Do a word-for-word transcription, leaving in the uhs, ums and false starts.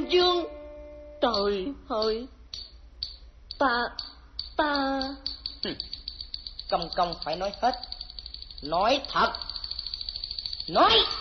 Dương. Trời ơi, ta ta Công công phải nói hết. Nói thật. Nói.